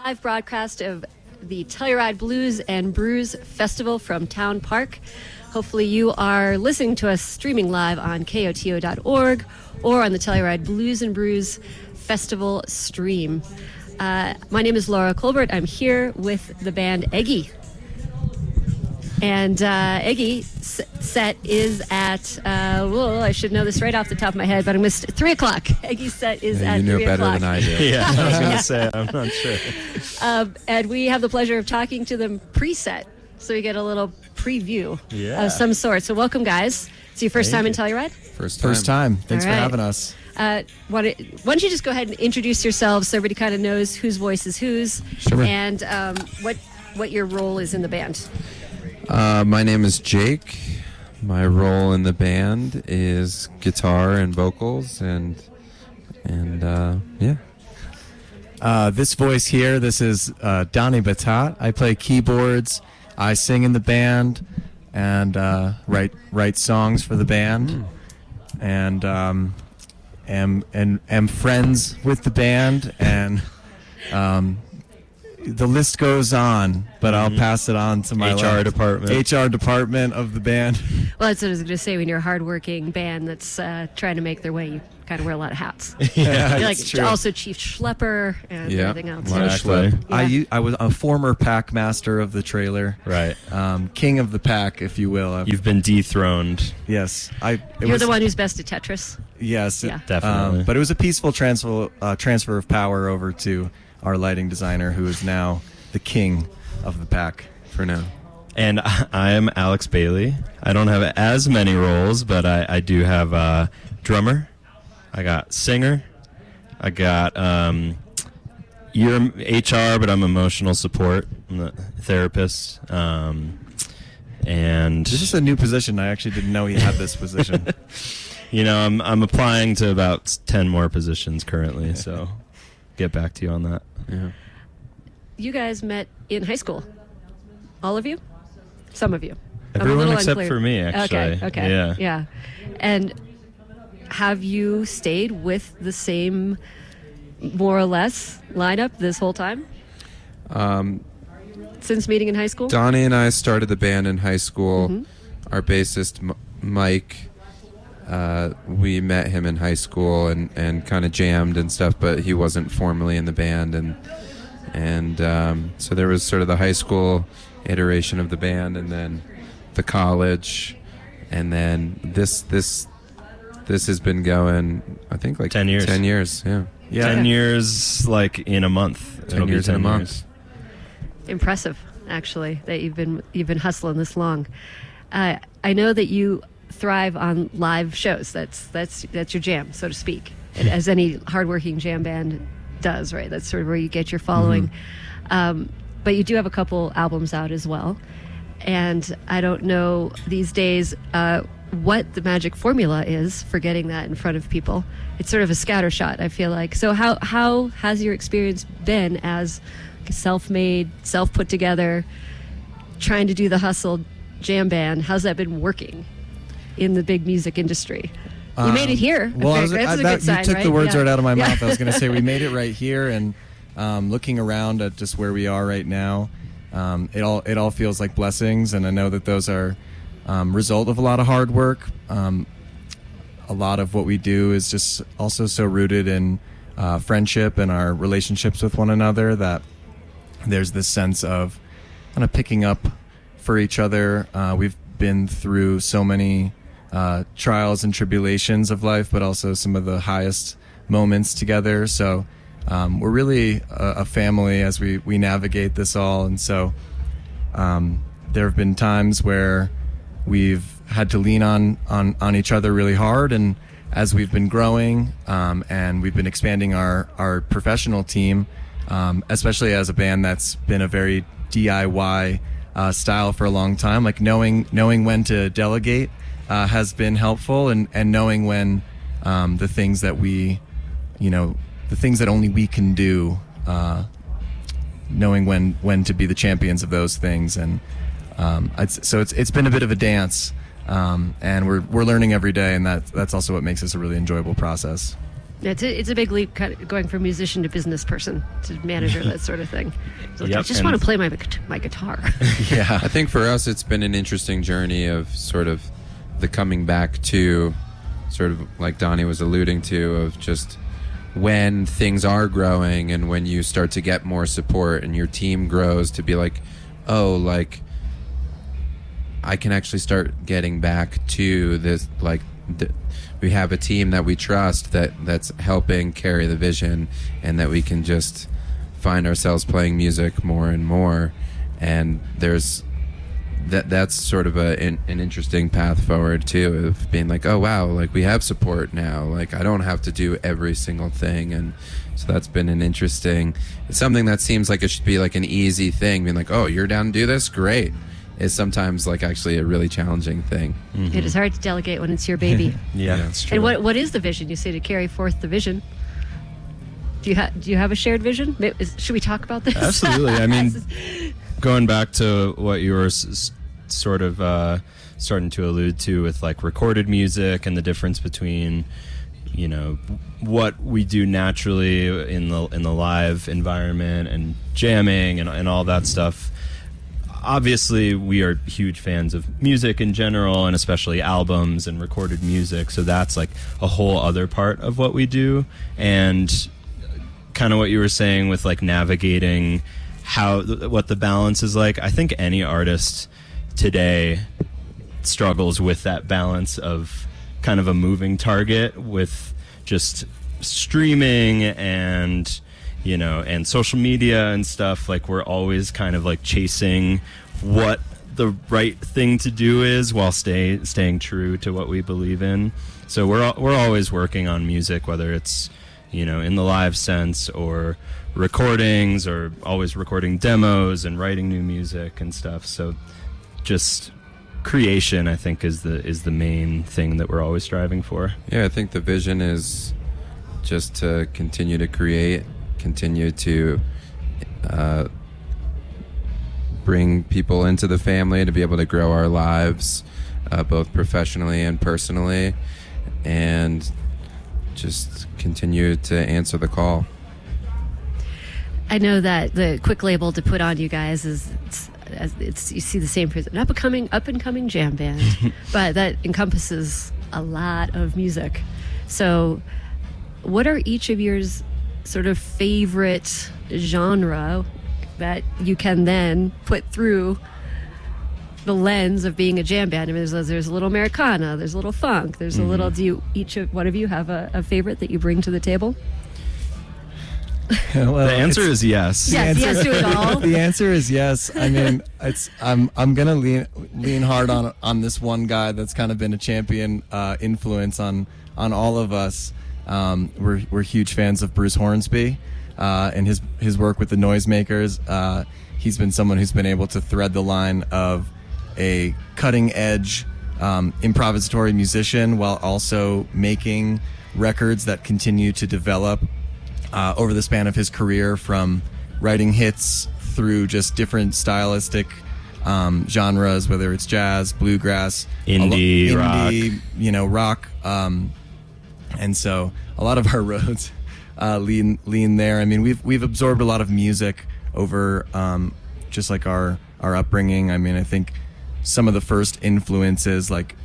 Live broadcast of the Telluride Blues and Brews Festival from Town Park. Hopefully you are listening to us streaming live on KOTO.org or on the Telluride Blues and Brews Festival stream. My name is Laura Colbert. I'm here with the band Eggy. And Eggy's set is at, I should know this right off the top of my head, but I missed 3 o'clock. Eggy's set is at 3 o'clock. You knew better than I did. Yeah, I was going to say, I'm not sure. And we have the pleasure of talking to them pre-set, so we get a little preview of some sort. So welcome, guys. It's your first time in Telluride? First time. Thanks for having us. Why don't you just go ahead and introduce yourselves so everybody kind of knows whose voice is whose, and what your role is in the band. My name is Jake. My role in the band is guitar and vocals, and this voice here, this is Donnie Batat. I play keyboards. I sing in the band and write songs for the band, and am friends with the band, and the list goes on, but I'll pass it on to my HR department of the band. Well, that's what I was going to say. When you're a hardworking band that's trying to make their way, you kind of wear a lot of hats. Yeah, you're true. Also chief schlepper and everything else. Exactly. I was a former pack master of the trailer. Right. King of the pack, if you will. You've been dethroned. Yes. You're the one who's best at Tetris. Yes. Yeah. Definitely. But it was a peaceful transfer of power over to our lighting designer, who is now the king of the pack for now. And I am Alex Bailey. I don't have as many roles, but I do have drummer. I got singer. I got you're HR, but I'm emotional support. I'm the therapist. And this is a new position. I actually didn't know he had this position. I'm applying to about 10 more positions currently, so get back to you on that. Yeah. You guys met in high school. All of you? Some of you. Everyone except for me, actually. Okay. Yeah. And have you stayed with the same, more or less, lineup this whole time? Since meeting in high school? Donnie and I started the band in high school. Mm-hmm. Our bassist, Mike, we met him in high school and kind of jammed and stuff, but he wasn't formally in the band. And so there was sort of the high school iteration of the band, and then the college, and then this has been going, I think, like 10 years. 10 years, yeah. 10 years, like in a month. 10 years in a month. Impressive, actually, that you've been hustling this long. I know that you thrive on live shows. That's your jam, so to speak, as any hardworking jam band does, right? That's sort of where you get your following. Mm-hmm. But you do have a couple albums out as well, and I don't know these days what the magic formula is for getting that in front of people. It's sort of a scattershot, I feel like. So how has your experience been as a self-made, self-put together, trying to do the hustle jam band? How's that been working in the big music industry? You made it here. Well, that's a good sign, you took right? the words right out of my mouth. I was going to say we made it right here, and looking around at just where we are right now, it all feels like blessings, and I know that those are result of a lot of hard work. A lot of what we do is just also so rooted in friendship and our relationships with one another that there's this sense of kind of picking up for each other. We've been through so many trials and tribulations of life, but also some of the highest moments together. So we're really a family as we navigate this all. And so there have been times where we've had to lean on each other really hard. And as we've been growing and we've been expanding our professional team, especially as a band that's been a very DIY style for a long time, like knowing when to delegate has been helpful, and knowing when the things that the things that only we can do, knowing when to be the champions of those things. And so it's been a bit of a dance, and we're learning every day, and that's also what makes this a really enjoyable process. It's a big leap, kind of going from musician to business person to manager, that sort of thing. So Yep, I just and- want to play my guitar. Yeah. I think for us, it's been an interesting journey of sort of the coming back to, sort of like Donnie was alluding to, of just when things are growing and when you start to get more support and your team grows, to be like, oh, like I can actually start getting back to this, like we have a team that we trust that's helping carry the vision, and that we can just find ourselves playing music more and more. And there's that's sort of an interesting path forward too, of being like, oh wow, like we have support now, like I don't have to do every single thing. And so that's been it's something that seems like it should be like an easy thing, being like, oh, you're down to do this, great, is sometimes like actually a really challenging thing. Mm-hmm. It is hard to delegate when it's your baby. Yeah, that's true. And what is the vision? You say to carry forth the vision. Do you have a shared vision? Should we talk about this? Absolutely. I mean, going back to what you were sort of starting to allude to with like recorded music and the difference between, you know, what we do naturally in the live environment and jamming and all that stuff. Obviously, we are huge fans of music in general, and especially albums and recorded music. So that's like a whole other part of what we do. And kind of what you were saying with like navigating what the balance is like. I think any artist today struggles with that balance of kind of a moving target with just streaming and, you know, and social media and stuff. Like we're always kind of like chasing what the right thing to do is while staying true to what we believe in. So we're always working on music, whether it's, you know, in the live sense or recordings, or always recording demos and writing new music and stuff. So just creation, I think, is the main thing that we're always striving for. Yeah, I think the vision is just to continue to create, continue to bring people into the family, to be able to grow our lives, both professionally and personally, and just continue to answer the call. I know that the quick label to put on you guys is it's you see the same person, up and coming jam band, but that encompasses a lot of music. So, what are each of yours sort of favorite genre that you can then put through the lens of being a jam band? I mean, there's a little Americana, there's a little funk, there's a little. Do you one of you have a favorite that you bring to the table? Well, the answer is yes. Yes to it all. The answer is yes. I mean, I'm gonna lean hard on this one guy that's kind of been a champion influence on all of us. We're huge fans of Bruce Hornsby and his work with the Noisemakers. He's been someone who's been able to thread the line of a cutting edge improvisatory musician while also making records that continue to develop over the span of his career, from writing hits through just different stylistic genres, whether it's jazz, bluegrass, indie, rock. You know, rock. And so a lot of our roads lean there. I mean, we've absorbed a lot of music over just like our upbringing. I mean, I think some of the first influences, like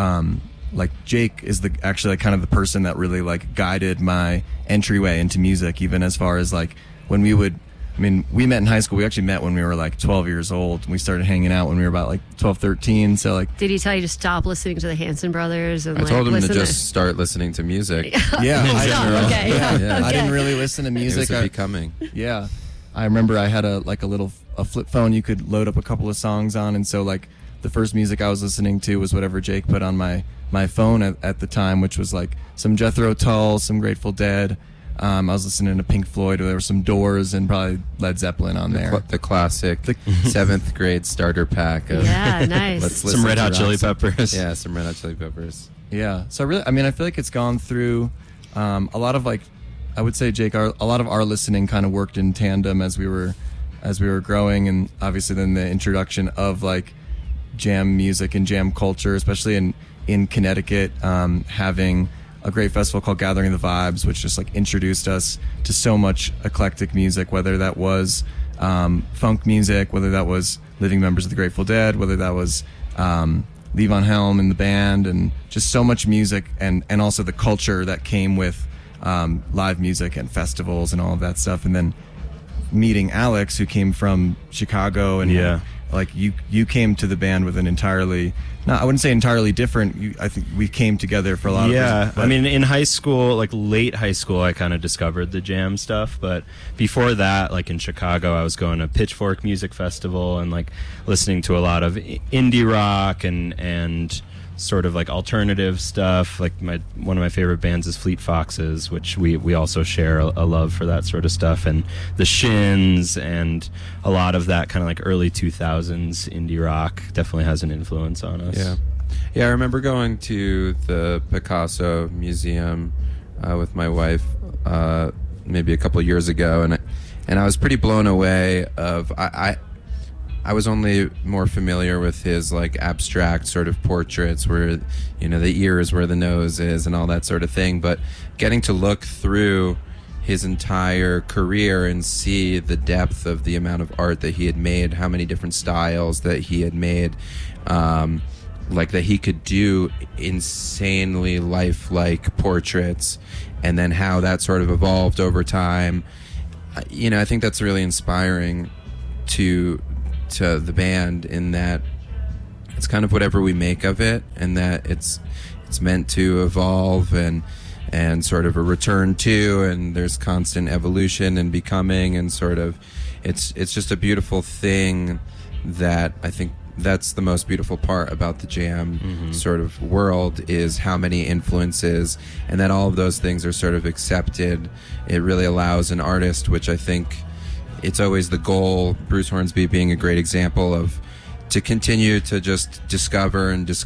Jake is actually kind of the person that really like guided my entryway into music, even as far as like when we met in high school. We actually met when we were like 12 years old. We started hanging out when we were about like 12, 13. So like, did he tell you to stop listening to the Hanson Brothers? And I told him to listen just start listening to music. yeah, Okay. Yeah. I didn't really listen to It music. was a becoming. Yeah, I remember I had a flip phone you could load up a couple of songs on, and so like the first music I was listening to was whatever Jake put on my phone at the time, which was like some Jethro Tull, some Grateful Dead. I was listening to Pink Floyd. There were some Doors and probably Led Zeppelin on there. The classic 7th grade starter pack of Yeah, nice. let's listen Some Red to Hot rock. Chili Peppers. Yeah, some Red Hot Chili Peppers. Yeah. So I feel like it's gone through a lot of like, I would say, Jake, a lot of our listening kind of worked in tandem as we were growing, and obviously then the introduction of like jam music and jam culture, especially in Connecticut, having a great festival called Gathering the Vibes, which just like introduced us to so much eclectic music, whether that was funk music, whether that was living members of the Grateful Dead, whether that was Levon Helm in the band, and just so much music, and also the culture that came with live music and festivals and all of that stuff. And then meeting Alex, who came from Chicago, and like you came to the band with an entirely, I wouldn't say entirely different. I think we came together for a lot of reasons. I mean, in high school, like late high school, I kind of discovered the jam stuff. But before that, like in Chicago, I was going to Pitchfork Music Festival and like listening to a lot of indie rock and sort of like alternative stuff. Like one of my favorite bands is Fleet Foxes, which we also share a love for that sort of stuff, and the Shins, and a lot of that kind of like early 2000s indie rock definitely has an influence on us. Yeah, I remember going to the Picasso Museum with my wife maybe a couple of years ago, and I was pretty blown away of I was only more familiar with his like abstract sort of portraits where, you know, the ear is where the nose is and all that sort of thing. But getting to look through his entire career and see the depth of the amount of art that he had made, how many different styles that he had made, like that he could do insanely lifelike portraits, and then how that sort of evolved over time. You know, I think that's really inspiring to the band, in that it's kind of whatever we make of it, and that it's meant to evolve and sort of a return to, and there's constant evolution and becoming, and sort of it's just a beautiful thing. That I think that's the most beautiful part about the jam sort of world, is how many influences, and that all of those things are sort of accepted. It really allows an artist, which I think it's always the goal, Bruce Hornsby being a great example of, to continue to just discover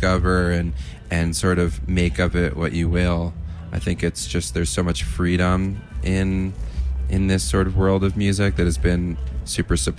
and sort of make of it what you will. I think it's just, there's so much freedom in this sort of world of music that has been super